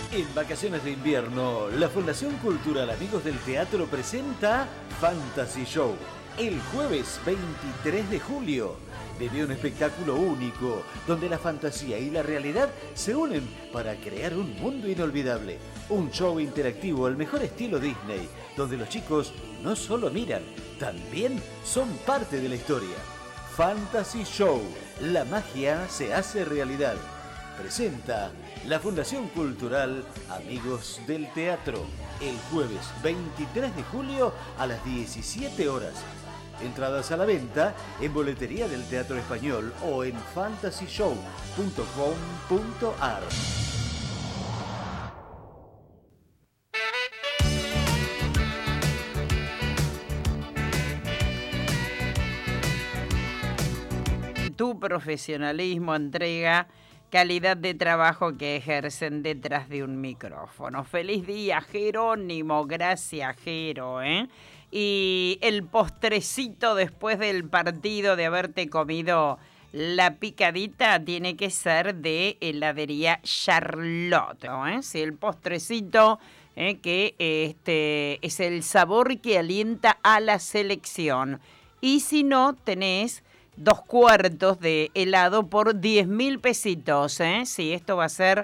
En vacaciones de invierno, la Fundación Cultural Amigos del Teatro presenta Fantasy Show. El jueves 23 de julio. Vive un espectáculo único, donde la fantasía y la realidad se unen para crear un mundo inolvidable. Un show interactivo al mejor estilo Disney, donde los chicos no solo miran, también son parte de la historia. Fantasy Show. La magia se hace realidad. Presenta la Fundación Cultural Amigos del Teatro, el jueves 23 de julio a las 17 horas. Entradas a la venta en Boletería del Teatro Español o en fantasyshow.com.ar. Tu profesionalismo, entrega, calidad de trabajo que ejercen detrás de un micrófono. Feliz día, Jerónimo. Gracias, Jero, Y el postrecito después del partido de haberte comido la picadita tiene que ser de heladería Charlotte, Sí, el postrecito que es el sabor que alienta a la selección. Y si no, tenés 2 cuartos de helado por 10.000 pesitos, Sí, esto va a ser